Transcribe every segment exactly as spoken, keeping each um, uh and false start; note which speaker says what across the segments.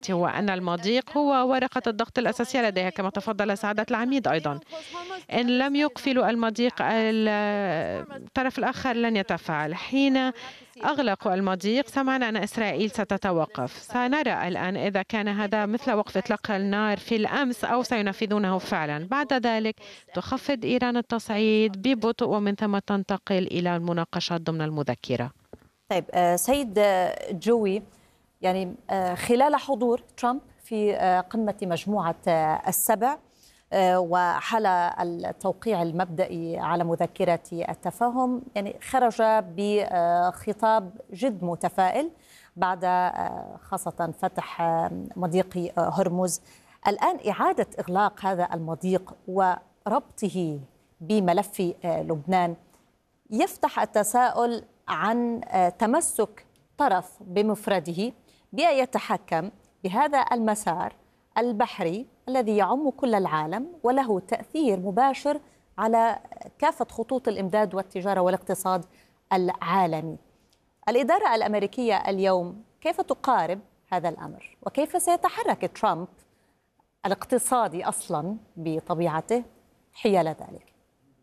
Speaker 1: هو أن المضيق هو ورقة الضغط الأساسية لديها كما تفضل سعادة العميد أيضا. إن لم يقفلوا المضيق الطرف الآخر لن يتفاعل. حين أغلقوا المضيق سمعنا أن إسرائيل ستتوقف. سنرى الآن إذا كان هذا مثل وقف إطلاق النار في الأمس أو سينفذونه فعلا. بعد ذلك تخفض إيران التصعيد ببطء ومن ثم تنتقل إلى المناقشات ضمن المذكرة.
Speaker 2: طيب سيد جوي، يعني خلال حضور ترامب في قمة مجموعة السبع وحال التوقيع المبدئي على مذكرة التفاهم، يعني خرج بخطاب جد متفائل بعد خاصة فتح مضيق هرمز. الآن إعادة إغلاق هذا المضيق وربطه بملف لبنان يفتح التساؤل عن تمسك طرف بمفرده بأن يتحكم بهذا المسار البحري الذي يعم كل العالم وله تأثير مباشر على كافة خطوط الإمداد والتجارة والاقتصاد العالمي. الإدارة الأمريكية اليوم كيف تقارب هذا الأمر؟ وكيف سيتحرك ترامب الاقتصادي أصلا بطبيعته حيال ذلك؟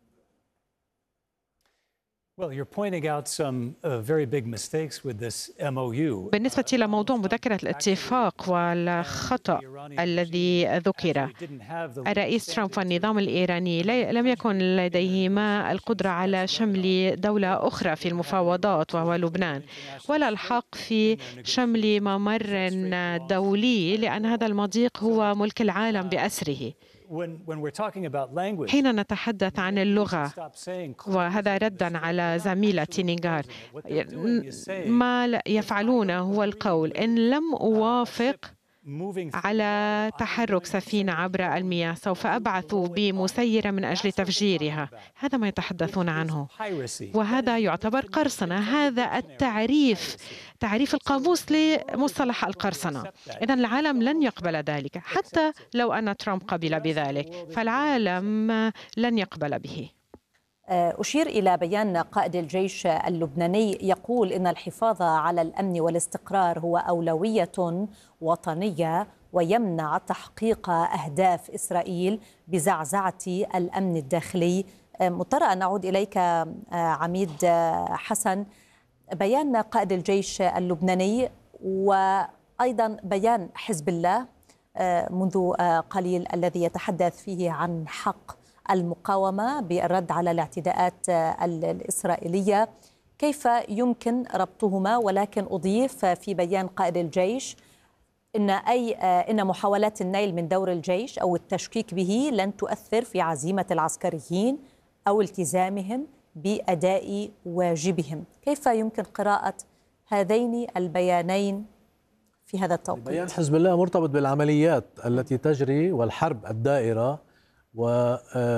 Speaker 1: بالنسبة إلى موضوع مذكرة الاتفاق والخطأ الذي ذكر، الرئيس ترامب والنظام الإيراني لم يكن لديهما القدرة على شمل دولة أخرى في المفاوضات وهو لبنان، ولا الحق في شمل ممر دولي، لأن هذا المضيق هو ملك العالم بأسره. حين نتحدث عن اللغة، وهذا ردا على زميلتي نيغار، ما يفعلونه هو القول إن لم أوافق على تحرك سفينة عبر المياه سوف أبعث بمسيرة من أجل تفجيرها. هذا ما يتحدثون عنه، وهذا يعتبر قرصنة. هذا التعريف تعريف القاموس لمصطلح القرصنة. إذن العالم لن يقبل ذلك، حتى لو أن ترامب قبل بذلك فالعالم لن يقبل به.
Speaker 2: أشير إلى بيان قائد الجيش اللبناني يقول إن الحفاظ على الأمن والاستقرار هو أولوية وطنية ويمنع تحقيق أهداف إسرائيل بزعزعة الأمن الداخلي. مضطرة أن أعود إليك عميد حسن، بيان قائد الجيش اللبناني وأيضا بيان حزب الله منذ قليل الذي يتحدث فيه عن حق المقاومة بالرد على الاعتداءات الإسرائيلية، كيف يمكن ربطهما؟ ولكن أضيف في بيان قائد الجيش إن أي إن محاولات النيل من دور الجيش أو التشكيك به لن تؤثر في عزيمة العسكريين أو التزامهم بأداء واجبهم. كيف يمكن قراءة هذين البيانين في هذا التوقيت؟
Speaker 3: بيان حزب الله مرتبط بالعمليات التي تجري والحرب الدائرة، و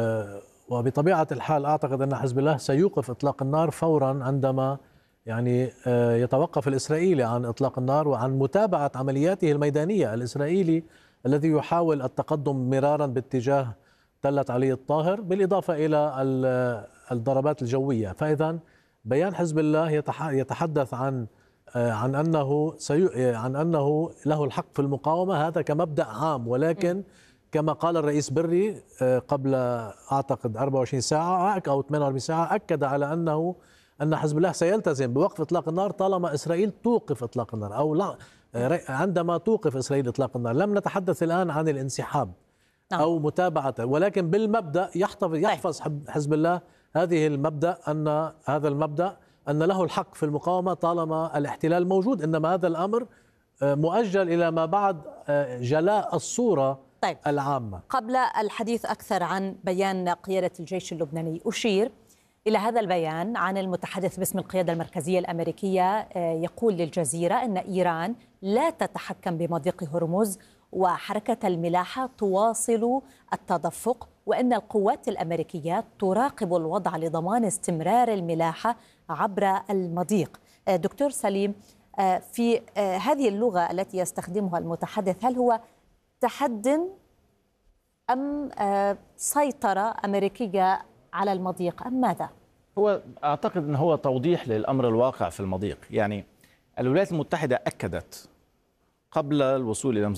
Speaker 3: وبطبيعة الحال أعتقد أن حزب الله سيوقف إطلاق النار فورا عندما يعني يتوقف الإسرائيلي عن إطلاق النار وعن متابعة عملياته الميدانية. الإسرائيلي الذي يحاول التقدم مرارا باتجاه تلة علي الطاهر بالإضافة إلى الضربات الجوية. فإذا بيان حزب الله يتحدث عن عن أنه سي... عن أنه له الحق في المقاومة، هذا كمبدأ عام، ولكن كما قال الرئيس بري قبل أعتقد أربعة وعشرين ساعة أو ثمانية وأربعين ساعة، أكد على أنه أن حزب الله سيلتزم بوقف إطلاق النار طالما إسرائيل توقف إطلاق النار أو لا عندما توقف إسرائيل إطلاق النار. لم نتحدث الآن عن الانسحاب أو متابعته، ولكن بالمبدأ يحفظ يحفظ حزب الله هذه المبدأ أن هذا المبدأ أن له الحق في المقاومة طالما الاحتلال موجود، إنما هذا الأمر مؤجل إلى ما بعد جلاء الصورة
Speaker 2: طيب.
Speaker 3: العامة.
Speaker 2: قبل الحديث أكثر عن بيان قيادة الجيش اللبناني، أشير إلى هذا البيان عن المتحدث باسم القيادة المركزية الأمريكية، يقول للجزيرة أن إيران لا تتحكم بمضيق هرمز وحركة الملاحة تواصل التدفق، وأن القوات الأمريكية تراقب الوضع لضمان استمرار الملاحة عبر المضيق. دكتور سليم، في هذه اللغة التي يستخدمها المتحدث، هل هو تحد أم سيطرة أمريكية على المضيق أم ماذا؟
Speaker 4: هو أعتقد أنه هو توضيح للأمر الواقع في المضيق. يعني الولايات المتحدة أكدت قبل الوصول إلى